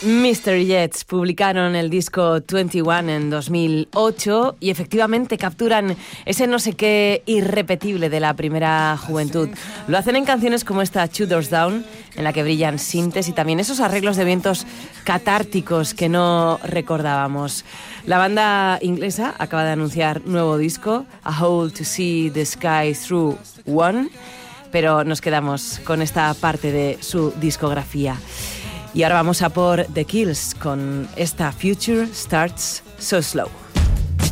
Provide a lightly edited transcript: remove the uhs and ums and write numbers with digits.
Mystery Jets publicaron el disco 21 en 2008 y efectivamente capturan ese no sé qué irrepetible de la primera juventud. Lo hacen en canciones como esta Two Doors Down, en la que brillan sintes y también esos arreglos de vientos catárticos que no recordábamos. La banda inglesa acaba de anunciar nuevo disco, A Hole to See the Sky Through One, pero nos quedamos con esta parte de su discografía. Y ahora vamos a por The Kills con esta Future Starts So Slow.